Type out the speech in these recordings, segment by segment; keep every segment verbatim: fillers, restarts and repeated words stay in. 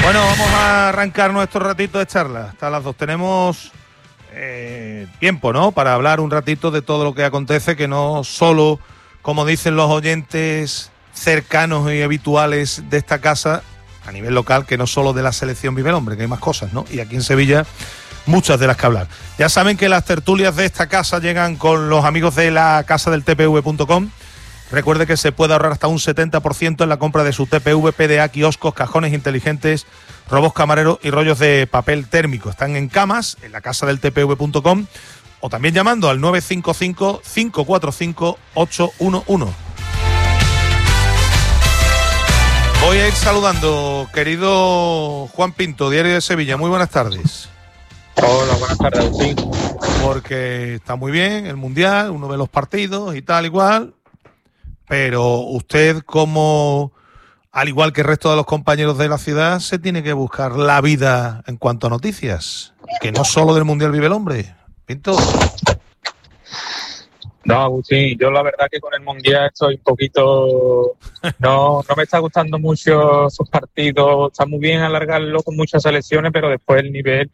Bueno, vamos a arrancar nuestro ratito de charla. Hasta las dos tenemos eh, tiempo, ¿no? Para hablar un ratito de todo lo que acontece, que no solo, como dicen los oyentes cercanos y habituales de esta casa, a nivel local, que no solo de la selección vive el hombre, que hay más cosas, ¿no? Y aquí en Sevilla, muchas de las que hablar. Ya saben que las tertulias de esta casa llegan con los amigos de la casa del T P V punto com. Recuerde que se puede ahorrar hasta un setenta por ciento en la compra de su T P V, P D A, kioscos, cajones inteligentes, robos camareros y rollos de papel térmico. Están en Camas, en la casa del T P V punto com, o también llamando al nueve cinco cinco, cinco cuatro cinco, ocho uno uno. Voy a ir saludando, querido Juan Pinto, Diario de Sevilla. Muy buenas tardes. Hola, buenas tardes, Agustín. Porque está muy bien el Mundial, uno ve los partidos y tal, igual. Pero usted, como al igual que el resto de los compañeros de la ciudad, se tiene que buscar la vida en cuanto a noticias. Que no solo del Mundial vive el hombre. Pinto. No, Agustín, yo la verdad que con el Mundial estoy un poquito... No, no me está gustando mucho esos partidos. Está muy bien alargarlo con muchas selecciones, pero después el nivel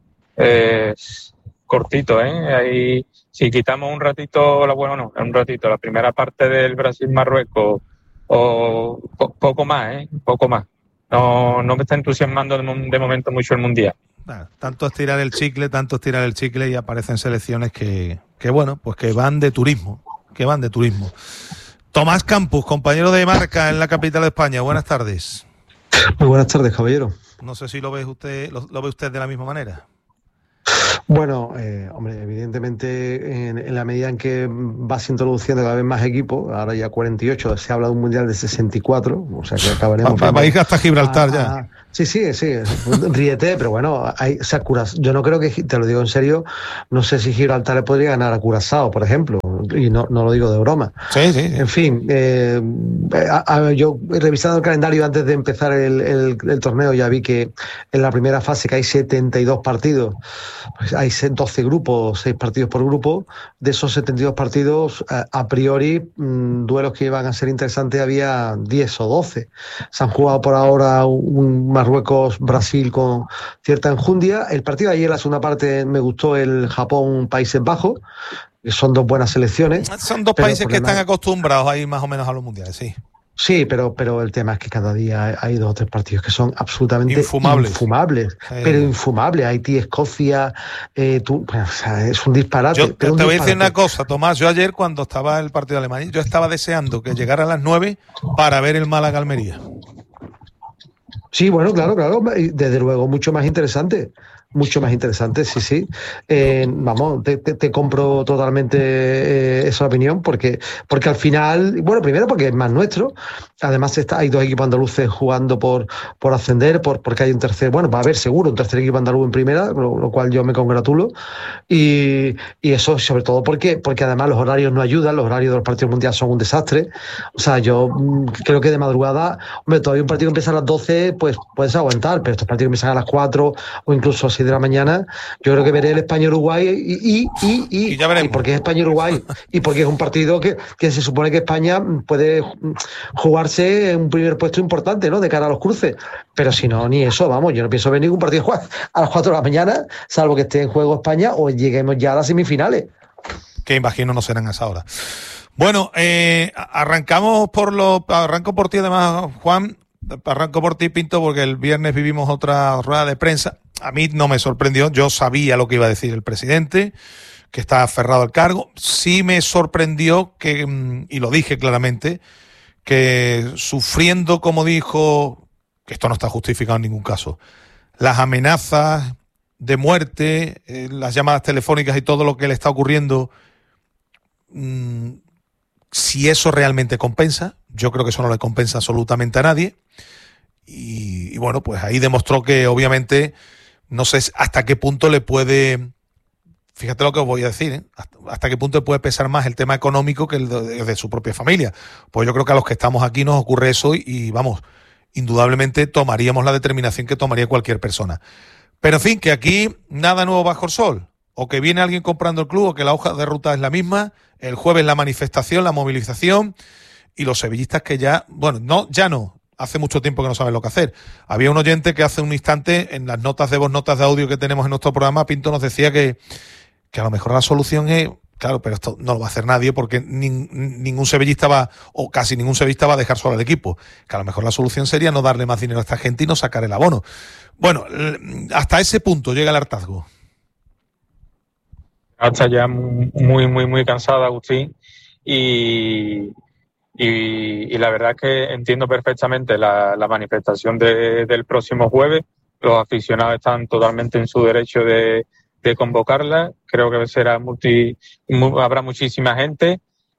es cortito, ¿eh? Ahí... Si quitamos un ratito, la bueno, no, un ratito, la primera parte del Brasil-Marruecos, o po- poco más, ¿eh? Poco más. No, no me está entusiasmando de, de momento mucho el Mundial. Nah, tanto estirar el chicle, tanto estirar el chicle y aparecen selecciones que, que, bueno, pues que van de turismo, que van de turismo. Tomás Campos, compañero de Marca en la capital de España, buenas tardes. Muy buenas tardes, caballero. No sé si lo ve usted, lo, lo ve usted de la misma manera. Bueno, eh, hombre, evidentemente en, en la medida en que vas introduciendo cada vez más equipos, ahora ya cuarenta y ocho, se habla de un mundial de sesenta y cuatro, o sea que acabaremos... Va, va a ir hasta Gibraltar a, ya. A, sí, sí, sí, ríete, pero bueno, hay, o sea, Curaz, yo no creo que, te lo digo en serio, no sé si Gibraltar le podría ganar a Curazao, por ejemplo, y no, no lo digo de broma. Sí, sí. sí. En fin, eh, a, a, yo revisando el calendario antes de empezar el, el, el torneo ya vi que en la primera fase, que hay setenta y dos partidos, pues hay doce grupos, seis partidos por grupo. De esos setenta y dos partidos, a, a priori, mmm, duelos que iban a ser interesantes había diez o doce. Se han jugado por ahora un Marruecos-Brasil con cierta enjundia. El partido de ayer, la segunda parte, me gustó el Japón-Países Bajos, que son dos buenas selecciones. Son dos países que están acostumbrados a ir más o menos a los mundiales, sí. Sí, pero, pero el tema es que cada día hay dos o tres partidos que son absolutamente infumables. infumables sí. Pero infumables. Haití, Escocia, eh, tú, o sea, es un disparate. Yo pero te un voy disparate. a decir una cosa, Tomás. Yo ayer, cuando estaba el partido de Alemania, yo estaba deseando que llegara a las nueve para ver el Málaga-Almería. Sí, bueno, claro, claro. Desde luego, mucho más interesante. Mucho más interesante, sí, sí. Eh, vamos, te, te, te compro totalmente eh, esa opinión, porque, porque al final, bueno, primero porque es más nuestro, además está, hay dos equipos andaluces jugando por, por ascender, por, porque hay un tercer, bueno, va a haber seguro un tercer equipo andaluz en primera, lo, lo cual yo me congratulo, y, y eso sobre todo porque, porque además los horarios no ayudan, los horarios de los partidos mundiales son un desastre. O sea, yo mmm, creo que de madrugada, hombre, todavía un partido que empieza a las doce, pues puedes aguantar, pero estos partidos que empiezan a las cuatro o incluso a de la mañana, yo creo que veré el España-Uruguay y, y, y, y, y ya veremos. Y porque es España-Uruguay y porque es un partido que, que se supone que España puede jugarse en un primer puesto importante, ¿no? De cara a los cruces. Pero si no, ni eso, vamos, yo no pienso ver ningún partido a las cuatro de la mañana, salvo que esté en juego España o lleguemos ya a las semifinales. Que imagino no serán a esa hora. Bueno, eh, arrancamos por lo, arranco por ti además, Juan, arranco por ti, Pinto, porque el viernes vivimos otra rueda de prensa. A mí no me sorprendió, yo sabía lo que iba a decir el presidente, que está aferrado al cargo. Sí me sorprendió que, y lo dije claramente, que sufriendo, como dijo, que esto no está justificado en ningún caso, las amenazas de muerte, eh, las llamadas telefónicas y todo lo que le está ocurriendo, mmm, si eso realmente compensa, yo creo que eso no le compensa absolutamente a nadie. Y, y bueno, pues ahí demostró que obviamente no sé hasta qué punto le puede, fíjate lo que os voy a decir, ¿eh? hasta, hasta qué punto le puede pesar más el tema económico que el de, de, de su propia familia. Pues yo creo que a los que estamos aquí nos ocurre eso y, y vamos, indudablemente tomaríamos la determinación que tomaría cualquier persona. Pero en fin, que aquí nada nuevo bajo el sol. O que viene alguien comprando el club o que la hoja de ruta es la misma. El jueves la manifestación, la movilización y los sevillistas que ya, bueno, no, ya no. hace mucho tiempo que no saben lo que hacer. Había un oyente que hace un instante, en las notas de voz, notas de audio que tenemos en nuestro programa, Pinto nos decía que, que a lo mejor la solución es, claro, pero esto no lo va a hacer nadie porque nin, ningún sevillista va, o casi ningún sevillista va a dejar solo al equipo, que a lo mejor la solución sería no darle más dinero a esta gente y no sacar el abono. Bueno, hasta ese punto llega el hartazgo. Está ya muy, muy, muy cansada, Agustín, y, y, y la verdad es que entiendo perfectamente la, la manifestación de, del próximo jueves. Los aficionados están totalmente en su derecho de, de convocarla. Creo que será multi, mu, habrá muchísima gente,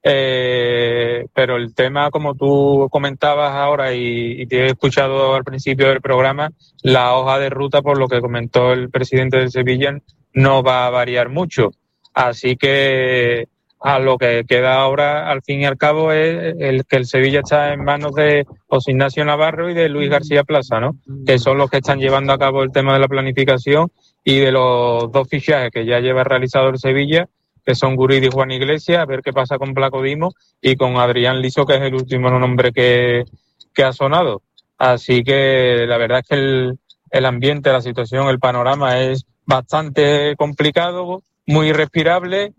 eh, pero el tema, como tú comentabas ahora y, y te he escuchado al principio del programa, la hoja de ruta, por lo que comentó el presidente del Sevilla, no va a variar mucho. Así que a lo que queda ahora, al fin y al cabo, es el que el Sevilla está en manos de José Ignacio Navarro y de Luis García Plaza, ¿no? Que son los que están llevando a cabo el tema de la planificación y de los dos fichajes que ya lleva realizado el Sevilla, que son Guridi y Juan Iglesias, a ver qué pasa con Placodimo y con Adrián Liso, que es el último nombre que, que ha sonado. Así que la verdad es que el, el ambiente, la situación, el panorama es bastante complicado, muy irrespirable,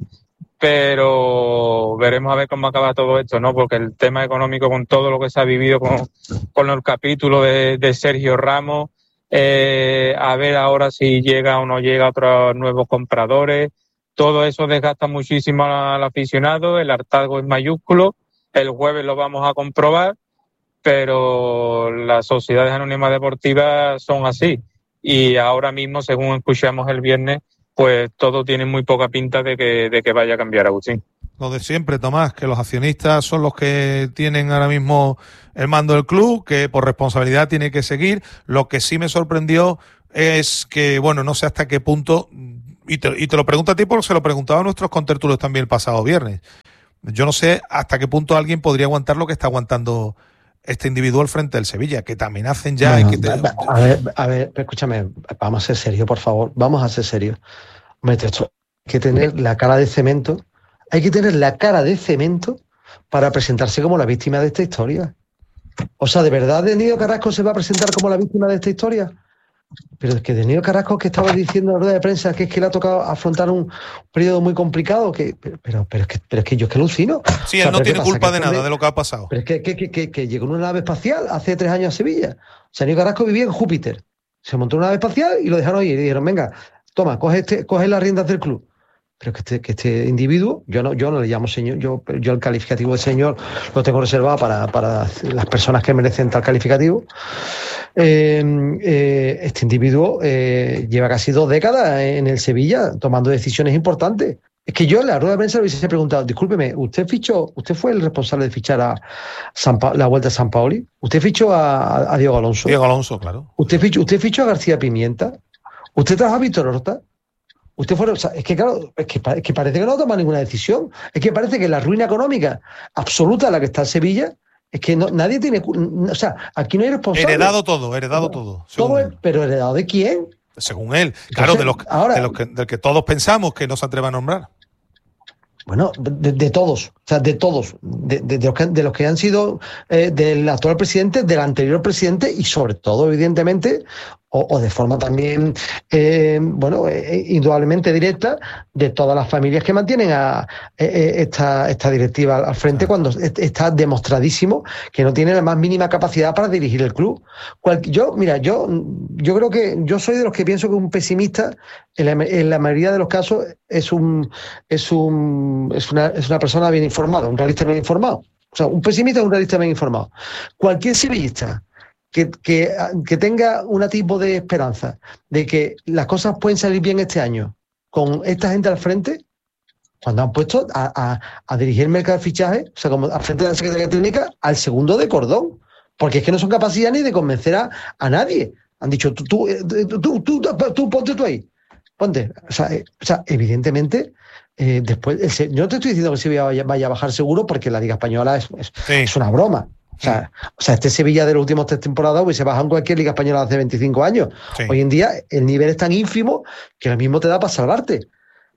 pero veremos a ver cómo acaba todo esto, ¿no? Porque el tema económico, con todo lo que se ha vivido con, con el capítulo de, de Sergio Ramos, eh, a ver ahora si llega o no llega otros nuevos compradores, todo eso desgasta muchísimo al aficionado, el hartazgo es mayúsculo, el jueves lo vamos a comprobar, pero las sociedades anónimas deportivas son así, y ahora mismo, según escuchamos el viernes, pues todo tiene muy poca pinta de que, de que vaya a cambiar, Agustín. Lo de siempre, Tomás, que los accionistas son los que tienen ahora mismo el mando del club, que por responsabilidad tiene que seguir. Lo que sí me sorprendió es que, bueno, no sé hasta qué punto, y te, y te lo pregunto a ti porque se lo preguntaba a nuestros contertulios también el pasado viernes. Yo no sé hasta qué punto alguien podría aguantar lo que está aguantando este individuo al frente del Sevilla, que te amenacen ya. Bueno, y que te... A ver, a ver, escúchame, vamos a ser serios, por favor, vamos a ser serios. Hombre, esto, hay que tener la cara de cemento, hay que tener la cara de cemento para presentarse como la víctima de esta historia. O sea, ¿de verdad Denío Carrasco se va a presentar como la víctima de esta historia? Pero es que Denío Carrasco, que estaba diciendo en la rueda de prensa que es que le ha tocado afrontar un periodo muy complicado, que pero, pero, pero, es, que, pero es que yo es que alucino. Sí, o sea, él no tiene culpa de nada de lo que ha pasado. Pero es que, que, que, que, que llegó en una nave espacial hace tres años a Sevilla. O sea, Denío Carrasco vivía en Júpiter. Se montó en una nave espacial y lo dejaron ir. Y dijeron, venga, toma, coge, este, coge las riendas del club. Pero que este, que este individuo, yo no, yo no le llamo señor, yo, yo el calificativo de señor lo tengo reservado para, para las personas que merecen tal calificativo. Eh, eh, este individuo eh, lleva casi dos décadas en el Sevilla tomando decisiones importantes. Es que yo en la rueda de prensa le hubiese preguntado, discúlpeme, ¿usted fichó, usted fue el responsable de fichar a San pa- la Vuelta a San Paoli? ¿Usted fichó a, a Diego Alonso? Diego Alonso, claro. ¿Usted fichó, usted fichó a García Pimienta? ¿Usted trajo a Víctor Horta? Usted fue, o sea, es que claro, es que, es que parece que no toma ninguna decisión. Es que parece que la ruina económica absoluta en la que está Sevilla es que no, nadie tiene, o sea, aquí no hay responsable. Heredado todo, heredado todo. Todo es, pero heredado ¿de quién? Según él, claro, Entonces, de los, ahora, de los que, del que todos pensamos que no se atreva a nombrar. Bueno, de, de todos, o sea, de todos, de, de, de, los, que, de los que han sido eh, del actual presidente, del anterior presidente y sobre todo, evidentemente, o, o de forma también, eh, bueno, eh, indudablemente directa, de todas las familias que mantienen a eh, esta, esta directiva al frente, cuando está demostradísimo que no tiene la más mínima capacidad para dirigir el club. Cual, yo, mira, yo, yo creo que yo soy de los que pienso que un pesimista, en la, en la mayoría de los casos, es un, es un, es una, es una persona bien informada, un realista bien informado. O sea, un pesimista es un realista bien informado. Cualquier sevillista Que, que, que tenga un tipo de esperanza de que las cosas pueden salir bien este año con esta gente al frente, cuando han puesto a, a, a dirigir el mercado de fichaje, o sea, como al frente de la Secretaría Técnica, al segundo de cordón, porque es que no son capaces ni de convencer a, a nadie. Han dicho, tú, tú, tú, tú, tú, tú ponte tú ahí, ponte. O sea, eh, o sea evidentemente, eh, después, el, yo no te estoy diciendo que Sevilla vaya, vaya a bajar seguro, porque la Liga Española es, es, sí. es una broma. O sea, o sea, este Sevilla de los últimos tres temporadas pues, se baja en cualquier Liga Española hace veinticinco años. Sí. Hoy en día el nivel es tan ínfimo que lo mismo te da para salvarte.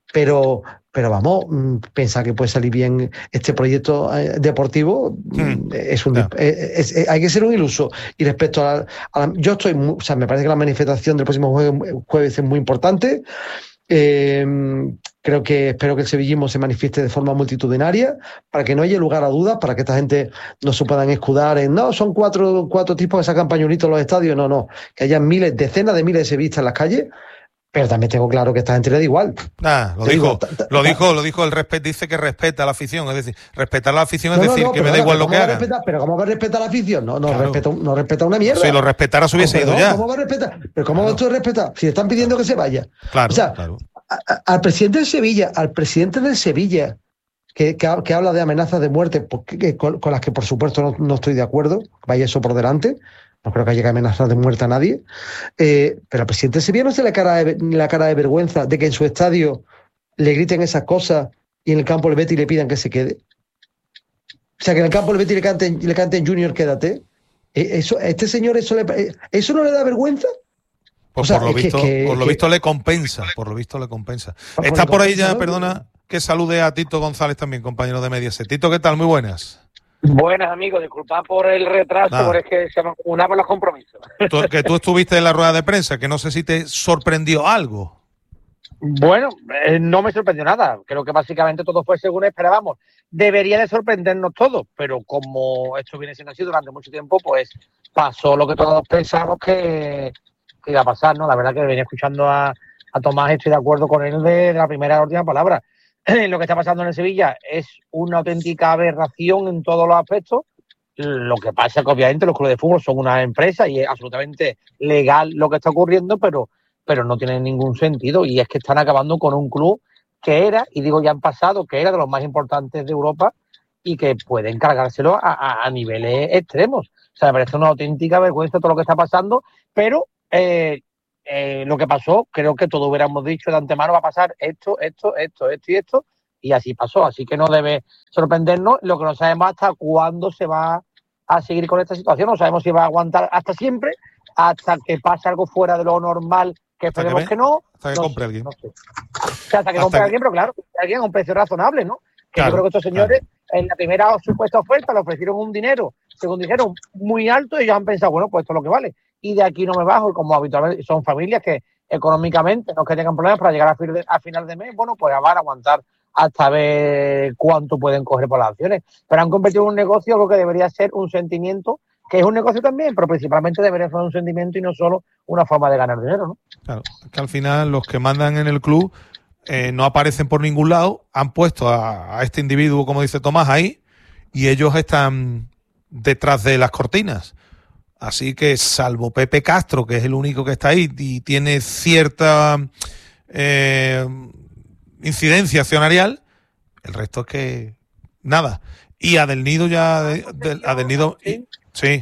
pero, pero vamos, pensar que puede salir bien este proyecto eh, deportivo mm. es un yeah. es, es, hay que ser un iluso. Y respecto a la, a la yo estoy, muy, o sea, me parece que la manifestación del próximo jueves, jueves es muy importante. Eh, creo que espero que el sevillismo se manifieste de forma multitudinaria para que no haya lugar a dudas, para que esta gente no se puedan escudar en no, son cuatro, cuatro tipos que sacan pañuelitos en los estadios, no, no, que haya miles, decenas de miles de sevillistas en las calles. Pero también tengo claro que esta gente le da igual. Ah, lo dijo, digo, ta, ta, lo dijo, lo dijo el respeto, dice que respeta a la afición, es decir, respetar a la afición es no, decir no, no, que me da igual lo que haga. Pero ¿cómo va a respetar a la afición? No, no, claro. respeta, no respeta una mierda. Si lo respetara se hubiese ido ya. ¿Cómo va a respetar? Pero ¿cómo claro. va a respetar? Si le están pidiendo que se vaya. Claro, o sea, claro. A, a, al presidente del Sevilla, al presidente del Sevilla, que, que, que habla de amenazas de muerte, porque, que, con, con las que por supuesto no, no estoy de acuerdo, vaya eso por delante. No creo que haya que amenazar de muerte a nadie. Eh, pero al presidente sevillano no se le cara de, la cara de vergüenza de que en su estadio le griten esas cosas y en el campo del Betis le pidan que se quede. O sea, que en el campo del Betis le canten, le canten Junior, quédate. Eso, ¿a este señor eso, le, eso no le da vergüenza? Pues o sea, por, lo visto, que, por lo que, visto le compensa. Por lo visto le compensa. Por Está por ahí ya, ¿no? Perdona, que salude a Tito González también, compañero de Mediaset. Tito, ¿qué tal? Muy buenas. Buenas, amigos, disculpad por el retraso, Nada. pero es que se me acumulaban los compromisos. Tú, que tú estuviste en la rueda de prensa, que no sé si te sorprendió algo. Bueno, eh, no me sorprendió nada. Creo que básicamente todo fue según esperábamos. Debería de sorprendernos todos, pero como esto viene siendo así durante mucho tiempo, pues pasó lo que todos pensamos que, que iba a pasar, ¿no? La verdad que venía escuchando a, a Tomás, estoy de acuerdo con él de, de la primera a la última palabra. Lo que está pasando en el Sevilla es una auténtica aberración en todos los aspectos. Lo que pasa es que obviamente los clubes de fútbol son una empresa y es absolutamente legal lo que está ocurriendo, pero, pero no tiene ningún sentido. Y es que están acabando con un club que era, y digo ya en pasado, que era de los más importantes de Europa y que puede encargárselo a, a, a niveles extremos. O sea, me parece una auténtica vergüenza todo lo que está pasando, pero... Eh, Eh, lo que pasó, creo que todos hubiéramos dicho de antemano va a pasar esto, esto, esto, esto y esto, y así pasó, así que no debe sorprendernos. Lo que no sabemos hasta cuándo se va a seguir con esta situación, no sabemos si va a aguantar hasta siempre, hasta que pase algo fuera de lo normal, que esperemos que, que no. Hasta que no compre sé, alguien. No sé. O sea, hasta que hasta compre que... alguien, pero claro, alguien a un precio razonable, ¿no? Que claro, yo creo que estos señores, claro. en la primera supuesta oferta, le ofrecieron un dinero, según dijeron, muy alto, y ellos han pensado, bueno, pues esto es lo que vale. Y de aquí no me bajo, y como habitualmente son familias que económicamente no es que tengan problemas para llegar a, fin de, a final de mes, bueno, pues van a aguantar hasta ver cuánto pueden coger por las acciones. Pero han convertido en un negocio algo que debería ser un sentimiento, que es un negocio también, pero principalmente debería ser un sentimiento y no solo una forma de ganar dinero, ¿no? Claro, es que al final los que mandan en el club eh, no aparecen por ningún lado, han puesto a, a este individuo, como dice Tomás, ahí, y ellos están detrás de las cortinas. Así que, salvo Pepe Castro, que es el único que está ahí y tiene cierta eh, incidencia accionarial, el resto es que nada. Y a Del Nido ya... De, de, a Del Nido... Y, sí.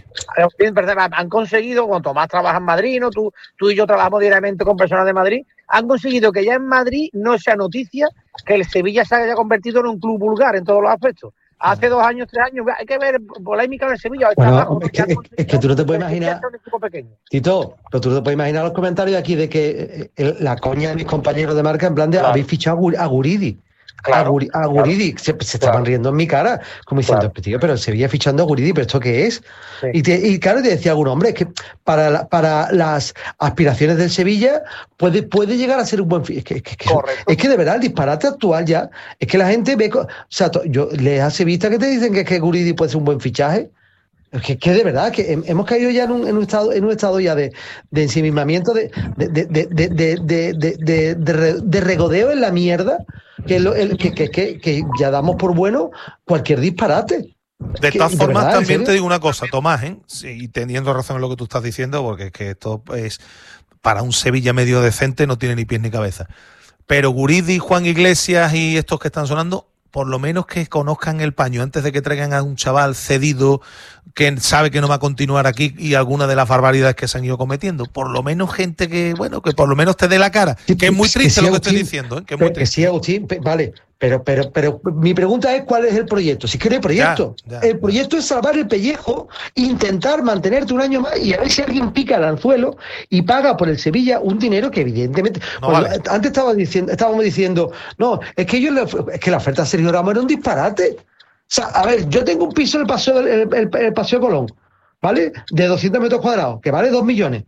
Han conseguido, cuando Tomás trabaja en Madrid, ¿no? Tú, tú y yo trabajamos diariamente con personas de Madrid, han conseguido que ya en Madrid no sea noticia que el Sevilla se haya convertido en un club vulgar en todos los aspectos. Hace dos años, tres años, hay que ver polémica en el Sevilla. Bueno, abajo, es, que, es que tú no te puedes imaginar, Tito, pero tú no te puedes imaginar los comentarios aquí de que eh, la coña de mis compañeros de marca en plan de claro. habéis fichado a Guridi. Claro, a, Guri, a Guridi, claro. se, se estaban claro. riendo en mi cara, como diciendo, claro. tío, pero el Sevilla fichando a Guridi, ¿pero esto qué es? Sí. Y, te, y claro, te decía algún hombre, es que para, la, para las aspiraciones del Sevilla puede, puede llegar a ser un buen fichaje. Es que, es, que, es que de verdad el disparate actual ya, es que la gente ve, o sea, yo les hace vista que te dicen que, que Guridi puede ser un buen fichaje. Es que, que de verdad, que hemos caído ya en un, en un estado en un estado ya de, de ensimismamiento, de, de, de, de, de, de, de, de, de, de regodeo en la mierda, que, lo, el, que, que, que, que ya damos por bueno cualquier disparate. De todas que, formas, de verdad, también te digo una cosa, Tomás, ¿eh? Sí, teniendo razón en lo que tú estás diciendo, porque es que esto es para un Sevilla medio decente, no tiene ni pies ni cabeza. Pero Guridi, Juan Iglesias y estos que están sonando, por lo menos que conozcan el paño antes de que traigan a un chaval cedido que sabe que no va a continuar aquí y alguna de las barbaridades que se han ido cometiendo. Por lo menos gente que, bueno, que por lo menos te dé la cara. Sí, que es muy triste que sí, lo que Agustín, estoy diciendo, ¿eh? Que es muy que sí, Agustín, vale, Pero, pero, pero mi pregunta es ¿cuál es el proyecto? Si es que no hay proyecto. Ya, ya, el proyecto es salvar el pellejo, intentar mantenerte un año más y a ver si alguien pica el anzuelo y paga por el Sevilla un dinero que evidentemente... No pues, vale. Antes estaba diciendo, estábamos diciendo, no, es que ellos le, es que la oferta a Sergio Ramos era un disparate. O sea, a ver, yo tengo un piso en el Paseo, el, el, el Paseo Colón, ¿vale? De doscientos metros cuadrados, que vale dos millones.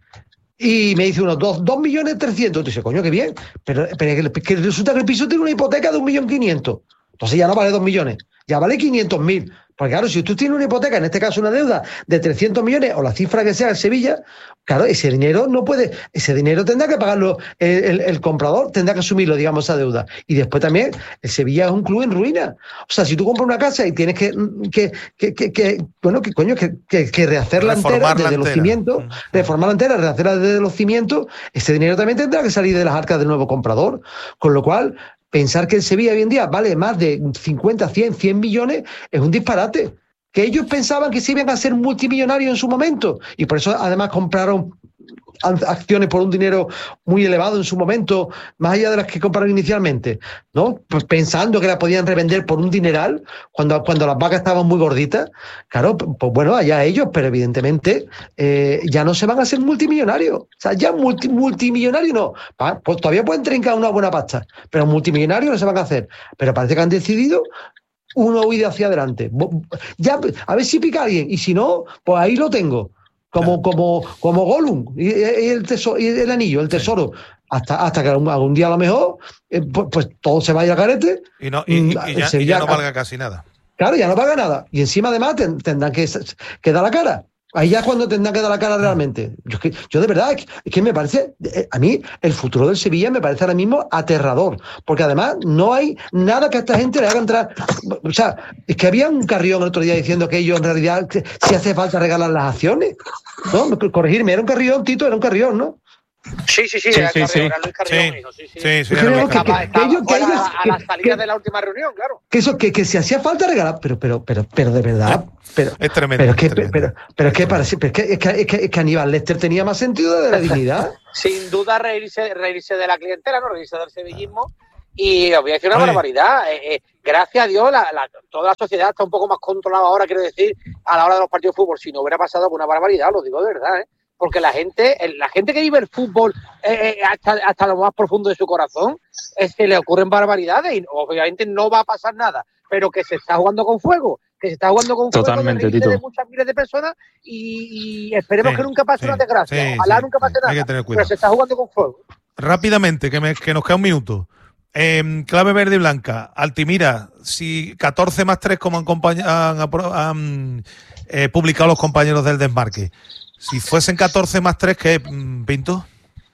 Y me dice uno, dos, dos millones trescientos. Dice, coño, qué bien. Pero, pero que, que resulta que el piso tiene una hipoteca de un millón quinientos. Entonces ya no vale dos millones, ya vale quinientos mil. Porque claro, si tú tienes una hipoteca, en este caso una deuda de trescientos millones o la cifra que sea en Sevilla, claro, ese dinero no puede, ese dinero tendrá que pagarlo el, el, el comprador, tendrá que asumirlo, digamos, esa deuda. Y después también, el Sevilla es un club en ruina. O sea, si tú compras una casa y tienes que, que, que, que, que bueno, que coño, que, que, que rehacerla entera desde entera. los cimientos, mm. reformarla entera, rehacerla desde los cimientos, ese dinero también tendrá que salir de las arcas del nuevo comprador. Con lo cual, pensar que el Sevilla hoy en día vale más de cincuenta, cien, cien millones es un disparate. Que ellos pensaban que se iban a ser multimillonarios en su momento y por eso además compraron acciones por un dinero muy elevado en su momento, más allá de las que compraron inicialmente, ¿no? Pues pensando que la podían revender por un dineral cuando, cuando las vacas estaban muy gorditas. Claro, pues bueno, allá ellos, pero evidentemente eh, ya no se van a ser multimillonarios. O sea, ya multi, multimillonarios no. Pues todavía pueden trincar una buena pasta, pero multimillonarios no se van a hacer. Pero parece que han decidido una huida hacia adelante. Ya, a ver si pica alguien, y si no, pues ahí lo tengo. Como, como, como Gollum y, y, el tesoro, y el anillo, el tesoro. Sí. Hasta, hasta que algún, algún día a lo mejor eh, pues, pues todo se vaya a carete. Y, no, y, y, y, ya, y ya no valga casi nada. Claro, ya no valga nada. Y encima además ten, tendrán que, que dar la cara. Ahí ya es cuando tendrán que dar la cara realmente. Yo, yo de verdad, es que, es que me parece, a mí el futuro del Sevilla me parece ahora mismo aterrador, porque además no hay nada que a esta gente le haga entrar. O sea, es que había un Carrión el otro día diciendo que ellos en realidad, si hace falta regalar las acciones, ¿no? Corregirme, era un Carrión, Tito, era un Carrión, ¿no? Sí, sí, sí, sí, era sí, Carrión, sí. era Luis Carrión, sí, hijo, sí, sí. sí, sí, que, era que, que, que ellos, que ellos, a la salida que, de la última reunión, claro. Que eso, que, que si hacía falta regalar, pero, pero, pero, pero de verdad, pero, es tremendo. Pero es que, es tremendo. pero, pero es que parece, pero es que, es que, es que, es que Aníbal Lecter tenía más sentido de la dignidad. Sin duda reírse, reírse de la clientela, no reírse del sevillismo. Y os voy a decir una Oye. barbaridad. Eh, eh, gracias a Dios, la, la, toda la sociedad está un poco más controlada ahora, quiero decir, a la hora de los partidos de fútbol. Si no hubiera pasado alguna barbaridad, lo digo de verdad, ¿eh? Porque la gente, la gente que vive el fútbol eh, hasta, hasta lo más profundo de su corazón, es que le ocurren barbaridades y obviamente no va a pasar nada, pero que se está jugando con fuego, que se está jugando con Totalmente, fuego de, Tito. de muchas miles de personas y, y esperemos sí, que nunca pase sí, una desgracia, sí, ojalá sí, nunca pase sí. nada, Hay que tener cuidado. pero se está jugando con fuego. Rápidamente, que, me, que nos queda un minuto. Eh, clave verde y blanca. Altimira, si catorce más tres como han, han, han, han eh, publicado los compañeros del desmarque. Si fuesen catorce más tres, ¿qué, Pinto?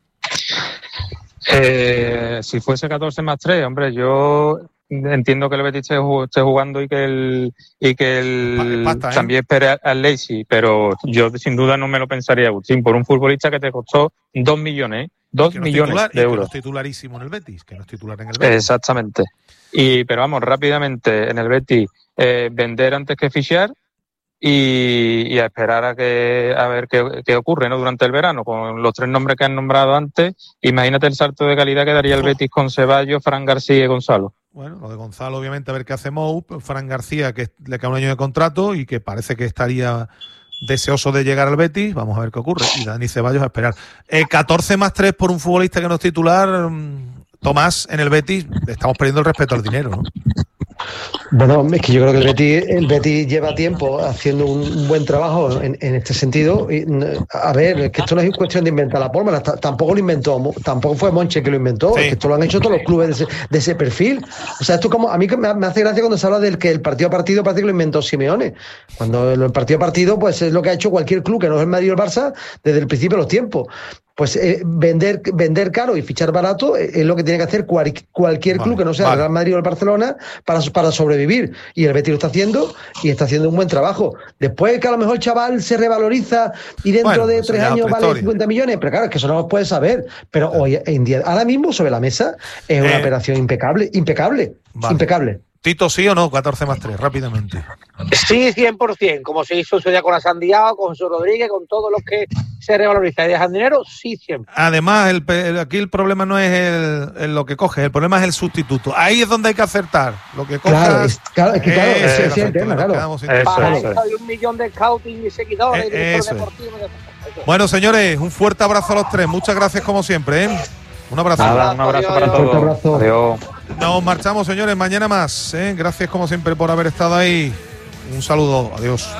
Eh, si fuese catorce más tres, hombre, yo entiendo que el Betis esté, esté jugando y que el y que el Pasta, ¿eh? también espere al Leipzig, pero yo sin duda no me lo pensaría, Agustín, por un futbolista que te costó dos millones, dos millones titular, de euros. Que no es titularísimo en el Betis, que no es titular en el Betis. Exactamente. Y, pero vamos, rápidamente, en el Betis, eh, vender antes que fichar. Y, y a esperar a que a ver qué, qué ocurre, ¿no? Durante el verano, con los tres nombres que han nombrado antes. Imagínate el salto de calidad que daría el Betis con Ceballos, Fran García y Gonzalo. Bueno, lo de Gonzalo, obviamente, a ver qué hace Mou. Fran García, que le queda un año de contrato y que parece que estaría deseoso de llegar al Betis. Vamos a ver qué ocurre. Y Dani Ceballos a esperar. Eh, catorce más tres por un futbolista que no es titular. Tomás, en el Betis, estamos perdiendo el respeto al dinero, ¿no? Bueno, es que yo creo que el Betis, el Betis lleva tiempo haciendo un buen trabajo en, en este sentido. Y, a ver, es que esto no es cuestión de inventar la pólvora, t- tampoco lo inventó, tampoco fue Monche que lo inventó, sí. Es que esto lo han hecho todos los clubes de ese, de ese perfil. O sea, esto como a mí me, me hace gracia cuando se habla del que el partido a partido parece que lo inventó Simeone. Cuando el partido a partido, pues es lo que ha hecho cualquier club que no es el Madrid o el Barça desde el principio de los tiempos. Pues eh, vender vender caro y fichar barato es, es lo que tiene que hacer cual, cualquier vale, club que no sea vale. el Real Madrid o el Barcelona para, para sobrevivir. Y el Betis lo está haciendo y está haciendo un buen trabajo. Después que a lo mejor el chaval se revaloriza y dentro bueno, de tres años vale historia. cincuenta millones, pero claro, es que eso no lo puedes saber. Pero claro. hoy en día, ahora mismo sobre la mesa es una eh, operación impecable, impecable, vale. impecable. Tito, ¿sí o no? catorce más tres, rápidamente. Sí, cien por ciento, como se hizo eso ya con Asandiao, con José Rodríguez, con todos los que se revaloriza y dejan dinero, sí, siempre. Además, el, el, aquí el problema no es el, el lo que coges, el problema es el sustituto. Ahí es donde hay que acertar. Lo que cojas. Claro, es, claro, es que claro, es ese el es el asunto, tema, nos claro. quedamos sin Eso, tiempo. Para eso eso es. hay un millón de scouting y seguidores, Eh, y directores eso es. deportivos. Eso. Bueno, señores, un fuerte abrazo a los tres. Muchas gracias como siempre, ¿eh? Un abrazo. Nada, un abrazo para Fuerte todos. abrazo. Adiós. Nos marchamos, señores. Mañana más, ¿eh? Gracias como siempre por haber estado ahí. Un saludo. Adiós.